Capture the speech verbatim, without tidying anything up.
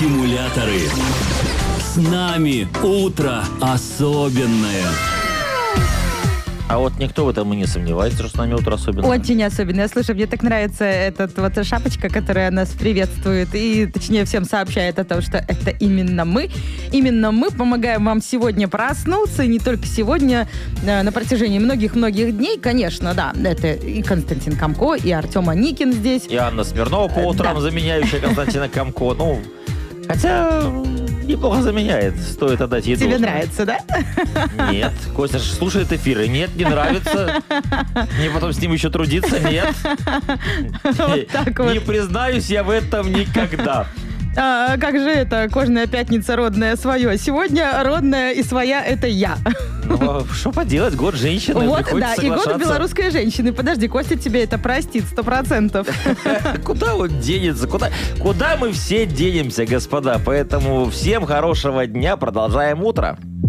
стимуляторы. С нами утро особенное. А вот никто в этом и не сомневается, что с нами утро особенное. Очень особенное. Слушай, мне так нравится эта вот шапочка, которая нас приветствует и, точнее, всем сообщает о том, что это именно мы. Именно мы помогаем вам сегодня проснуться, и не только сегодня, на протяжении многих-многих дней, конечно, да. Это и Константин Камко, и Артем Аникин здесь. И Анна Смирнова по утрам, да, заменяющая Константина Камко. Ну, хотя... неплохо заменяет, стоит отдать ей Тебе должное. Нравится, да? Нет. Костя слушает эфиры. Нет, не нравится. Мне потом с ним еще трудиться. Нет. Вот так вот. Не признаюсь я в этом никогда. А как же это? Кожная пятница, родная свое. Сегодня родная и своя — это я. Ну, что поделать? Год женщины. Вот, да, и год белорусской женщины. Подожди, Костя тебе это простит, сто процентов. Куда он денется? Куда, куда мы все денемся, господа? Поэтому всем хорошего дня. Продолжаем утро.